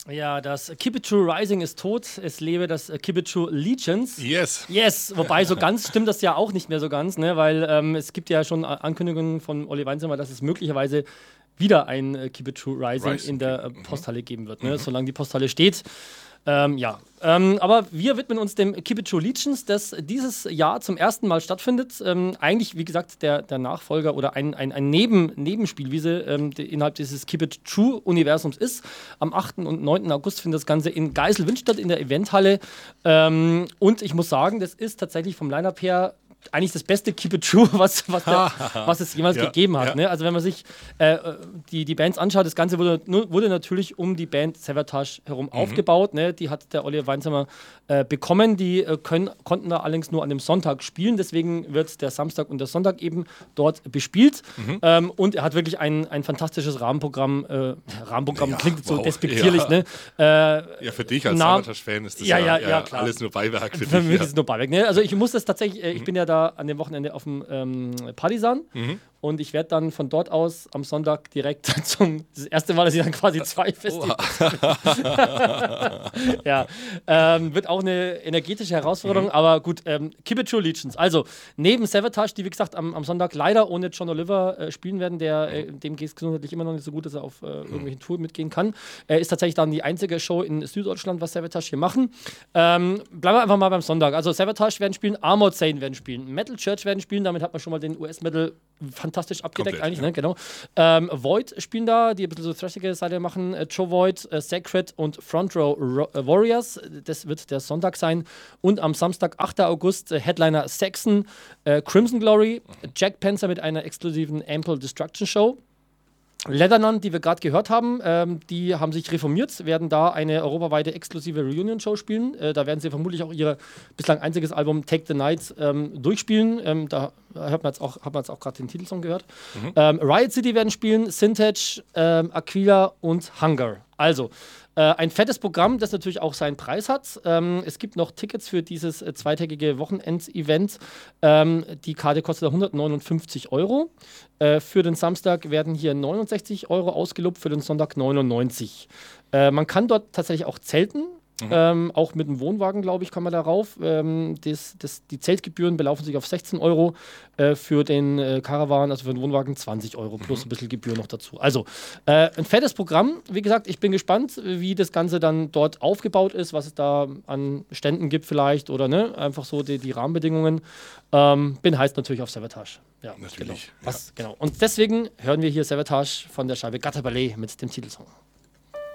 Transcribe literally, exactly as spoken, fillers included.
Ja, das Keep It True Rising ist tot. Es lebe das Keep It True Allegiance. Yes. Yes. Wobei, so ganz stimmt das ja auch nicht mehr so ganz, ne? Weil ähm, es gibt ja schon Ankündigungen von Olli Weinzimmer, dass es möglicherweise wieder ein äh, Keep It True Rising, Rising in der äh, Posthalle geben wird, ne? Mhm. Solange die Posthalle steht. Ähm, ja, ähm, aber wir widmen uns dem Keep It True Allegiance, das dieses Jahr zum ersten Mal stattfindet. Ähm, eigentlich, wie gesagt, der, der Nachfolger oder ein, ein, ein Neben, Nebenspiel, wie sie ähm, die, innerhalb dieses Keep It True-Universums ist. Am achten und neunten August findet das Ganze in Geiselwind statt, in der Eventhalle. Ähm, und ich muss sagen, das ist tatsächlich vom Line-Up her eigentlich das beste Keep It True, was, was, der, was es jemals ja, gegeben hat. Ja. Ne? Also wenn man sich äh, die, die Bands anschaut, das Ganze wurde, wurde natürlich um die Band Savatage herum mhm. aufgebaut. Ne? Die hat der Olli Weinzimmer äh, bekommen. Die äh, können, konnten da allerdings nur an dem Sonntag spielen. Deswegen wird der Samstag und der Sonntag eben dort bespielt. Mhm. Ähm, und er hat wirklich ein, ein fantastisches Rahmenprogramm. Äh, Rahmenprogramm ja, klingt wow. so despektierlich. Ja. Ne? Äh, ja, für dich als Savatage-Fan ist das ja, ja, ja, ja, klar. alles nur Beiwerk für, für dich. mich Ja. ist es nur Beiwerk. Ne? Also ich muss das tatsächlich, äh, ich mhm. bin ja da an dem Wochenende auf dem ähm, Partisan mhm. und ich werde dann von dort aus am Sonntag direkt zum, das erste Mal, dass ich dann quasi zwei Festivals ja, ähm, wird auch eine energetische Herausforderung, mhm. aber gut, ähm, Keep It True Allegiance. Also neben Savatage, die wie gesagt am, am Sonntag leider ohne John Oliver äh, spielen werden, der äh, dem geht es gesundheitlich immer noch nicht so gut, dass er auf äh, irgendwelchen Touren mitgehen kann, äh, ist tatsächlich dann die einzige Show in Süddeutschland, was Savatage hier machen. Ähm, bleiben wir einfach mal beim Sonntag. Also Savatage werden spielen, Armored Saint werden spielen, Metal Church werden spielen, damit hat man schon mal den U S-Metal fantastisch abgedeckt. Komplett, eigentlich, ja. ne? Genau. Ähm, Void spielen da, die ein bisschen so thrashige Seite machen, äh, Joe Void, äh, Sacred und Front Row Ro- äh, Warriors, das wird der Sonntag sein. Und am Samstag, achten August, äh, Headliner Saxon, äh, Crimson Glory, Jack Panzer mit einer exklusiven Ample Destruction Show. Leathernon, die wir gerade gehört haben, ähm, die haben sich reformiert, werden da eine europaweite exklusive Reunion-Show spielen. Äh, da werden sie vermutlich auch ihr bislang einziges Album Take the Night ähm, durchspielen. Ähm, da hat man jetzt auch, hat man jetzt auch gerade den Titelsong gehört. Mhm. Ähm, Riot City werden spielen, Syntage, ähm, Aquila und Hunger. Also, äh, ein fettes Programm, das natürlich auch seinen Preis hat. Ähm, es gibt noch Tickets für dieses äh, zweitägige Wochenend-Event. Ähm, die Karte kostet hundertneunundfünfzig Euro. Äh, für den Samstag werden hier neunundsechzig Euro ausgelobt, für den Sonntag neunundneunzig. Äh, man kann dort tatsächlich auch zelten. Mhm. Ähm, auch mit dem Wohnwagen, glaube ich, kann man da rauf. Ähm, das, das, die Zeltgebühren belaufen sich auf sechzehn Euro, äh, für den äh, Caravan, also für den Wohnwagen zwanzig Euro, plus mhm. ein bisschen Gebühr noch dazu. Also äh, ein fettes Programm. Wie gesagt, ich bin gespannt, wie das Ganze dann dort aufgebaut ist, was es da an Ständen gibt vielleicht oder ne, einfach so die, die Rahmenbedingungen. Ähm, bin heiß natürlich auf Savatage. Ja, natürlich. Genau. Was, Ja. genau. Und deswegen hören wir hier Savatage von der Scheibe Gatter Ballet mit dem Titelsong.